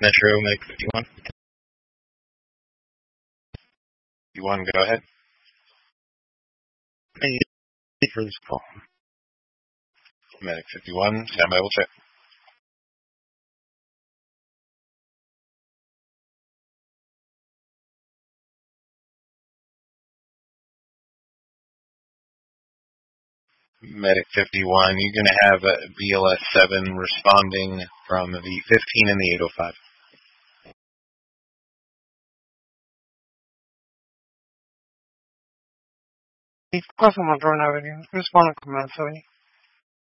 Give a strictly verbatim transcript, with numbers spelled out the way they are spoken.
Metro, Medic fifty-one. fifty-one, go ahead. Thank you for this call. Medic fifty-one, stand by, we'll check. Medic fifty-one, you're going to have a B L S seven responding from the fifteen and the eight oh five. Crossing Madrone Avenue, respond to Command seventy.